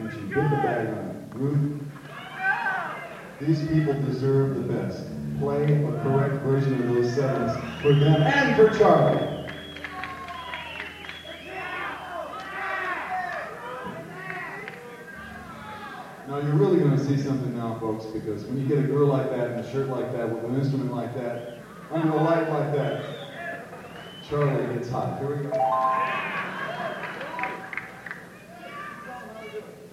energy. Get the bag on. Ruth, these people deserve the best. Play a correct version of those sevens for them and for Charlie. Now you're really going to see something now, folks, because when you get a girl like that in a shirt like that with an instrument like that, under a light like that, Charlie gets hot. Here we go.